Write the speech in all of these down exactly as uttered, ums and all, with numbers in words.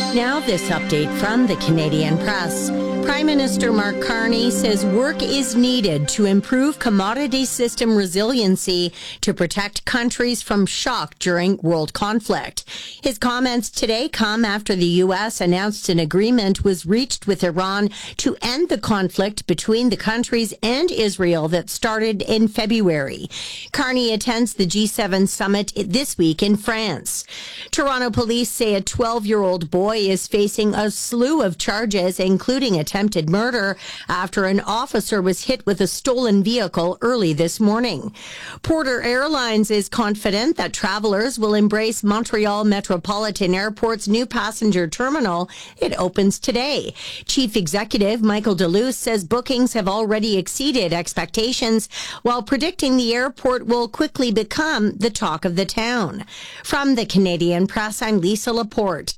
Now this update from the Canadian Press. Prime Minister Mark Carney says work is needed to improve commodity system resiliency to protect countries from shock during world conflict. His comments today come after the U S announced an agreement was reached with Iran to end the conflict between the countries and Israel that started in February. Carney attends the G seven summit this week in France. Toronto police say a twelve-year-old boy is facing a slew of charges, including attempted murder, after an officer was hit with a stolen vehicle early this morning. Porter Airlines is confident that travelers will embrace Montreal Metropolitan Airport's new passenger terminal. It opens today. Chief Executive Michael Deleuze says bookings have already exceeded expectations, while predicting the airport will quickly become the talk of the town. From the Canadian Press, I'm Lisa Laporte.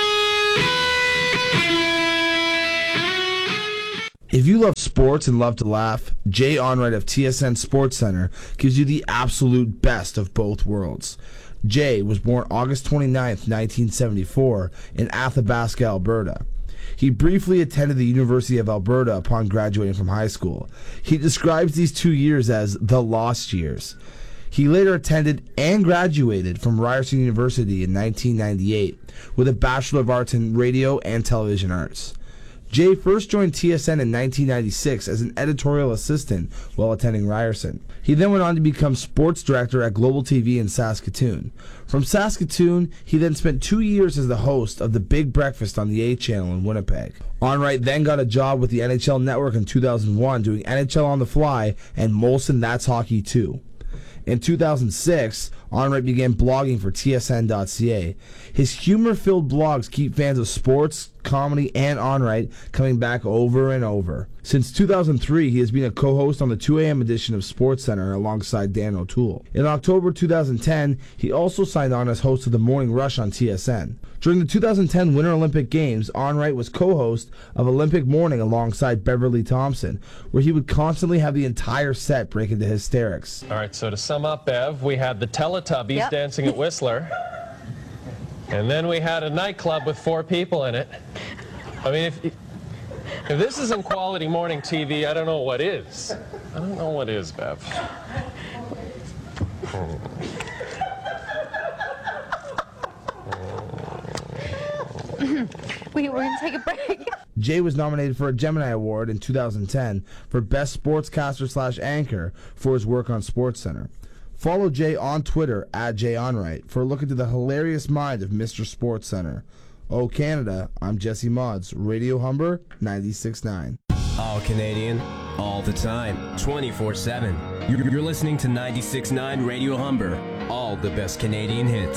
If you love sports and love to laugh, Jay Onrait of T S N Sports Center gives you the absolute best of both worlds. Jay was born August twenty-ninth, nineteen seventy-four in Athabasca, Alberta. He briefly attended the University of Alberta upon graduating from high school. He describes these two years as the lost years. He later attended and graduated from Ryerson University in nineteen ninety-eight with a Bachelor of Arts in Radio and Television Arts. Jay first joined T S N in nineteen ninety-six as an editorial assistant while attending Ryerson. He then went on to become sports director at Global T V in Saskatoon. From Saskatoon, he then spent two years as the host of The Big Breakfast on the A Channel in Winnipeg. Onrait then got a job with the N H L Network in two thousand one doing N H L on the Fly and Molson That's Hockey too. In two thousand six, Onrait began blogging for T S N dot C A. His humor-filled blogs keep fans of sports, comedy, and Onrait coming back over and over. Since two thousand three, he has been a co-host on the two a.m. edition of SportsCenter alongside Dan O'Toole. In October two thousand ten, he also signed on as host of The Morning Rush on T S N. During the two thousand ten Winter Olympic Games, Onrait was co-host of Olympic Morning alongside Beverly Thompson, where he would constantly have the entire set break into hysterics. All right, so to sum up, Bev, we had the Teletubbies yep. dancing at Whistler, and then we had a nightclub with four people in it. I mean, if, if this isn't quality morning T V, I don't know what is. I don't know what is, Bev. Hmm. we, we're going to take a break. Jay was nominated for a Gemini Award in two thousand ten for Best Sportscaster slash Anchor for his work on SportsCenter. Follow Jay on Twitter at Jay Onrait for a look into the hilarious mind of Mister SportsCenter. Oh, Canada, I'm Jesse Mods, Radio Humber ninety-six point nine. All Canadian, all the time, twenty-four seven. You're, you're listening to ninety-six point nine Radio Humber, all the best Canadian hits.